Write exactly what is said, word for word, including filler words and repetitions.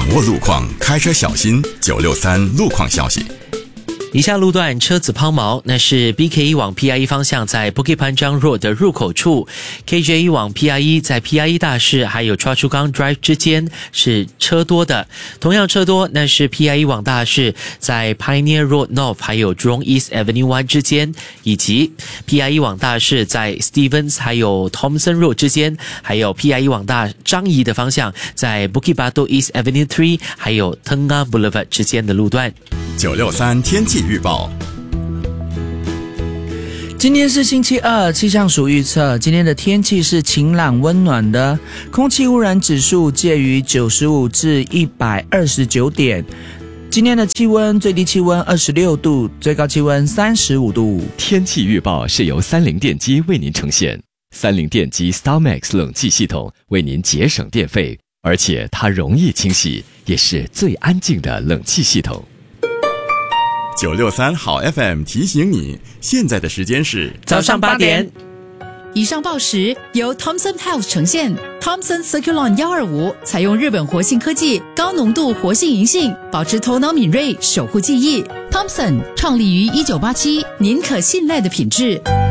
掌握路况，开车小心。九六三路况消息。 以下路段车子抛锚，那是 B K 一 往 P I E 方向在 Bukit Panjang Road 的入口处， K J 一 往 P I E 在 P I E 大市还有 Choa Chu Kang Drive 之间是车多的。同样车多，那是 P I E 往大市在 Pioneer Road North 还有 Jurong East Avenue one 之间，以及 P I E 往大市在 Stevens 还有 Thomson Road 之间，还有 P I E 往大樟宜的方向在 Bukit Batok East Avenue three 还有 Tengah Boulevard 之间的路段。 九六三天气预报。 今天是星期二，气象署预测今天的天气是晴朗温暖的，空气污染指数介于九十五至一百二十九点。今天的气温最低气温二十六度，最高气温三十五度。 天气预报是由三菱电机为您呈现，三菱电机 StarMax 冷气系统为您节省电费，而且它容易清洗，也是最安静的冷气系统。 九六三好 F M 提醒你，现在的时间是早上八点。 以上报时由 Thomson Health 呈现。Thomson Circulon 一二五采用日本活性科技，高浓度活性银杏，保持头脑敏锐，守护记忆。Thomson 创立于一九八七，您可信赖的品质。